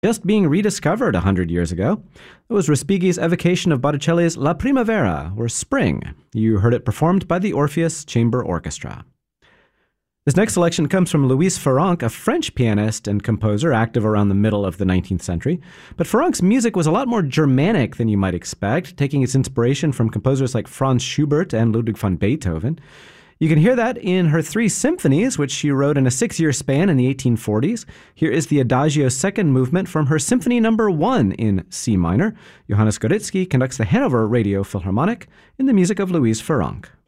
just being rediscovered 100 years ago. It was Respighi's evocation of Botticelli's La Primavera, or Spring. You heard it performed by the Orpheus Chamber Orchestra. This next selection comes from Louis Farrenc, a French pianist and composer active around the middle of the 19th century. But Farrenc's music was a lot more Germanic than you might expect, taking its inspiration from composers like Franz Schubert and Ludwig van Beethoven. You can hear that in her 3 symphonies, which she wrote in a 6-year span in the 1840s. Here is the Adagio second movement from her Symphony No. 1 in C minor. Johannes Gorizki conducts the Hanover Radio Philharmonic in the music of Louis Farrenc.